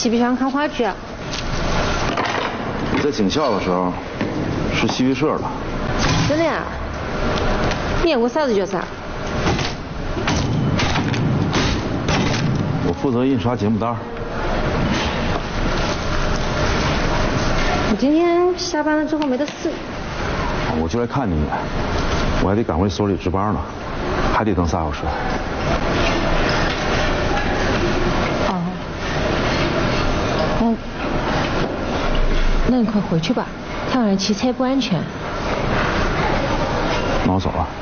戏剧上看话剧啊。 你在警校的时候是戏剧社的。 真的呀？你演过啥子角色啊？ 我负责印刷节目单。 我今天下班了之后没得事。 我就来看你一眼，我还得赶回所里值班呢，还得等3小时。 哦，那你快回去吧，太晚了骑车不安全。 那我走了。